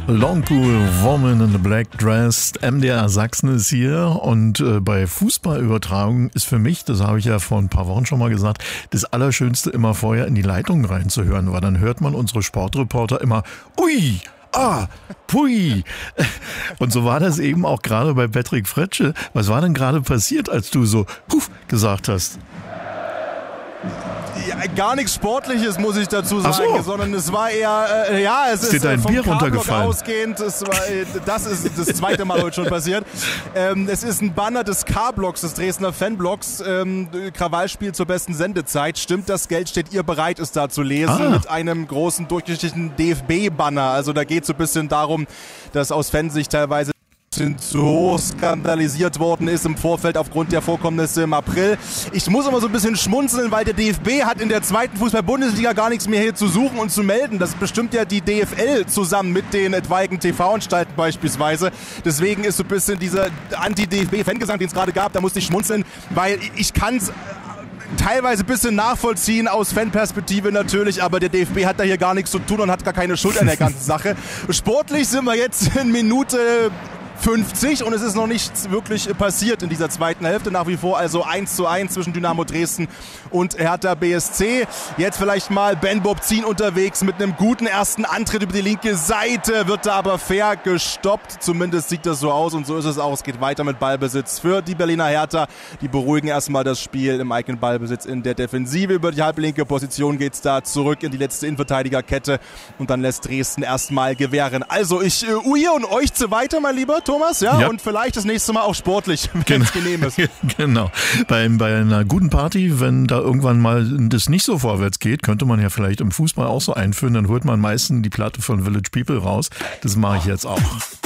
Longpool, Woman in a Black Dress, MDR Sachsen ist hier und bei Fußballübertragungen ist für mich, das habe ich ja vor ein paar Wochen schon mal gesagt, das Allerschönste immer vorher in die Leitung reinzuhören, weil dann hört man unsere Sportreporter immer, ui, ah, pui. Und so war das eben auch gerade bei Patrick Fretsche. Was war denn gerade passiert, als du so Huf gesagt hast? Ja, gar nichts Sportliches, muss ich dazu sagen, sondern es war eher, es ist dein vom Bier runtergefallen? Ausgehend, das ist das zweite Mal heute schon passiert. Es ist ein Banner des K-Blocks, des Dresdner Fanblocks, Krawallspiel zur besten Sendezeit. Stimmt, das Geld steht ihr bereit, es da zu lesen, mit einem großen durchschnittlichen DFB-Banner. Also da geht es so ein bisschen darum, dass aus Fansicht teilweise zu hoch skandalisiert worden ist im Vorfeld aufgrund der Vorkommnisse im April. Ich muss aber so ein bisschen schmunzeln, weil der DFB hat in der zweiten Fußball-Bundesliga gar nichts mehr hier zu suchen und zu melden. Das bestimmt ja die DFL zusammen mit den etwaigen TV-Anstalten beispielsweise. Deswegen ist so ein bisschen dieser Anti-DFB-Fangesang, den es gerade gab, da musste ich schmunzeln, weil ich kann es teilweise ein bisschen nachvollziehen aus Fanperspektive natürlich, aber der DFB hat da hier gar nichts zu tun und hat gar keine Schuld an der ganzen Sache. Sportlich sind wir jetzt in Minute 50 und es ist noch nichts wirklich passiert in dieser zweiten Hälfte. Nach wie vor also 1:1 zwischen Dynamo Dresden und Hertha BSC. Jetzt vielleicht mal Ben Bobzin unterwegs mit einem guten ersten Antritt über die linke Seite, wird da aber fair gestoppt. Zumindest sieht das so aus und so ist es auch. Es geht weiter mit Ballbesitz für die Berliner Hertha. Die beruhigen erstmal das Spiel im eigenen Ballbesitz in der Defensive. Über die halblinke Position geht es da zurück in die letzte Innenverteidigerkette und dann lässt Dresden erstmal gewähren. Also ich ihr und euch zu weiter, mein Lieber Thomas, ja? Und vielleicht das nächste Mal auch sportlich, wenn es genehm ist. Genau. Bei einer guten Party, wenn da irgendwann mal das nicht so vorwärts geht, könnte man ja vielleicht im Fußball auch so einführen, dann holt man meistens die Platte von Village People raus. Das mache ich jetzt auch.